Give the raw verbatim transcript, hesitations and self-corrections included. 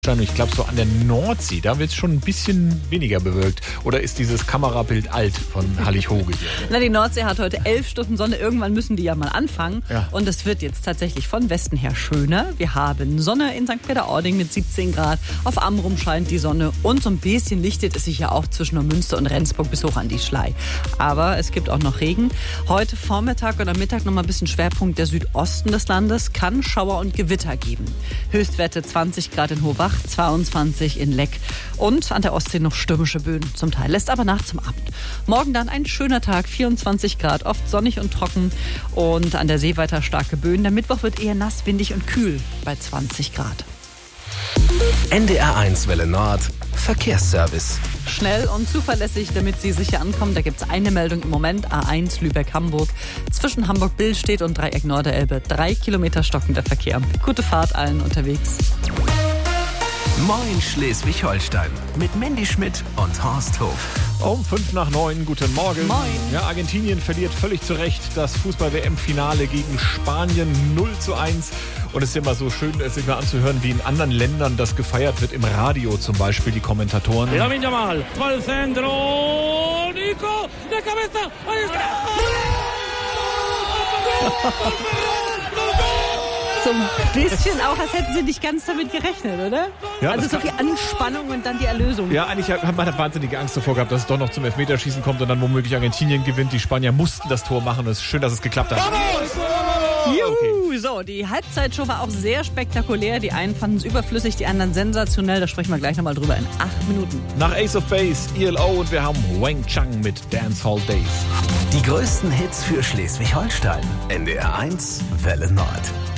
Ich glaube, so an der Nordsee, da wird es schon ein bisschen weniger bewölkt. Oder ist dieses Kamerabild alt von Hallig-Hoge hier? Na, die Nordsee hat heute elf Stunden Sonne. Irgendwann müssen die ja mal anfangen. Ja. Und es wird jetzt tatsächlich von Westen her schöner. Wir haben Sonne in Sankt Peter-Ording mit siebzehn Grad. Auf Amrum scheint die Sonne. Und so ein bisschen lichtet es sich ja auch zwischen Neumünster und Rendsburg bis hoch an die Schlei. Aber es gibt auch noch Regen. Heute Vormittag oder Mittag noch mal ein bisschen Schwerpunkt der Südosten des Landes. Kann Schauer und Gewitter geben. Höchstwerte zwanzig Grad in Hohbach, zweiundzwanzig in Leck und an der Ostsee noch stürmische Böen zum Teil. Lässt aber nach zum Abend. Morgen dann ein schöner Tag, vierundzwanzig Grad, oft sonnig und trocken und an der See weiter starke Böen. Der Mittwoch wird eher nass, windig und kühl bei zwanzig Grad. N D R eins Welle Nord Verkehrsservice. Schnell und zuverlässig, damit Sie sicher ankommen. Da gibt es eine Meldung im Moment. A eins Lübeck-Hamburg. Zwischen Hamburg-Billstedt und Dreieck Norderelbe. Drei Kilometer stockender Verkehr. Gute Fahrt allen unterwegs. Moin Schleswig-Holstein mit Mandy Schmidt und Horst Hof. Um fünf nach neun, guten Morgen. Moin. Ja, Argentinien verliert völlig zu Recht das Fußball-W M-Finale gegen Spanien null zu eins. Und es ist immer so schön, sich mal anzuhören, wie in anderen Ländern das gefeiert wird. Im Radio zum Beispiel, die Kommentatoren. Lamine Yamal, va al centro, Nico, de cabeza, ahí está! So ein bisschen auch, als hätten sie nicht ganz damit gerechnet, oder? Ja, also das so viel Anspannung und dann die Erlösung. Ja, eigentlich hat man wahnsinnige Angst davor gehabt, dass es doch noch zum Elfmeterschießen kommt und dann womöglich Argentinien gewinnt. Die Spanier mussten das Tor machen. Es ist schön, dass es geklappt hat. Juhu, okay. So, die Halbzeitshow war auch sehr spektakulär. Die einen fanden es überflüssig, die anderen sensationell. Da sprechen wir gleich nochmal drüber in acht Minuten. Nach Ace of Base, E L O und wir haben Wang Chang mit Dancehall Days. Die größten Hits für Schleswig-Holstein. N D R eins Welle Nord.